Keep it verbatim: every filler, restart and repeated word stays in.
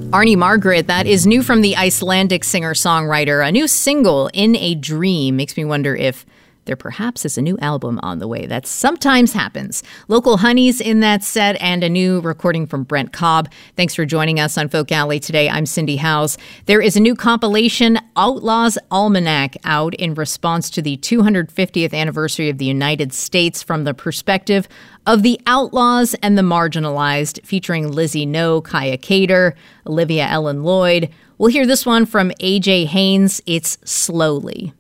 Arnie Margaret, that is new from the Icelandic singer-songwriter. A new single, In a Dream, makes me wonder if there perhaps is a new album on the way. That sometimes happens. Local honeys in that set and a new recording from Brent Cobb. Thanks for joining us on Folk Alley today. I'm Cindy Howes. There is a new compilation, Outlaws Almanac, out in response to the two hundred fiftieth anniversary of the United States from the perspective of the outlaws and the marginalized, featuring Lizzie No, Kaya Cater, Olivia Ellen Lloyd. We'll hear this one from A J Haynes. It's Slowly.